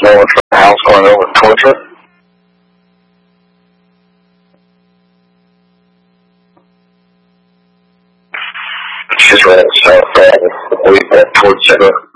No one from the house going over towards her. She's running south, we went towards her.